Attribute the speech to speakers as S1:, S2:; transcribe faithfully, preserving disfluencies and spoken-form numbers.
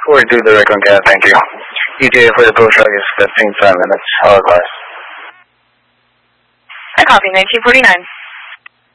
S1: four, do the recon can, thank you. E T A for the push truck is fifteen, five minutes, all advice.
S2: I copy, nineteen forty-nine.